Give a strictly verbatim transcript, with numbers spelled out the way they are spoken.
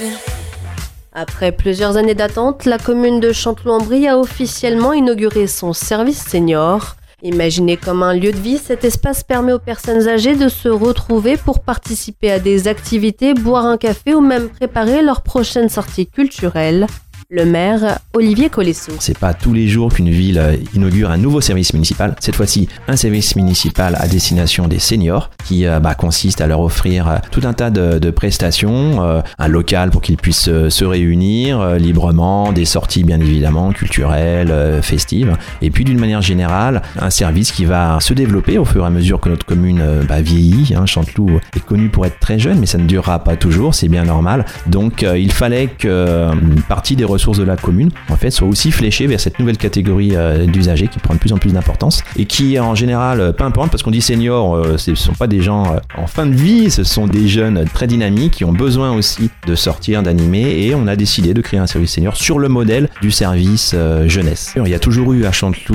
Après plusieurs années d'attente, la commune de Chanteloup-en-Brie a officiellement inauguré son service senior. Imaginé comme un lieu de vie, cet espace permet aux personnes âgées de se retrouver pour participer à des activités, boire un café ou même préparer leur prochaine sortie culturelle. Le maire, Olivier Colessot. C'est pas tous les jours qu'une ville inaugure un nouveau service municipal. Cette fois-ci, un service municipal à destination des seniors qui euh, bah, consiste à leur offrir euh, tout un tas de, de prestations, euh, un local pour qu'ils puissent euh, se réunir euh, librement, des sorties bien évidemment culturelles, euh, festives, et puis d'une manière générale, un service qui va se développer au fur et à mesure que notre commune euh, bah, vieillit. Hein. Chanteloup est connu pour être très jeune, mais ça ne durera pas toujours, c'est bien normal. Donc euh, il fallait qu'une euh, partie des ressources de la commune en fait soit aussi fléchée vers cette nouvelle catégorie euh, d'usagers qui prend de plus en plus d'importance et qui est en général euh, peu importante parce qu'on dit seniors, euh, ce ne sont pas des gens euh, en fin de vie, ce sont des jeunes très dynamiques qui ont besoin aussi de sortir, d'animer, et on a décidé de créer un service senior sur le modèle du service euh, jeunesse. Il y a toujours eu à Chanteloup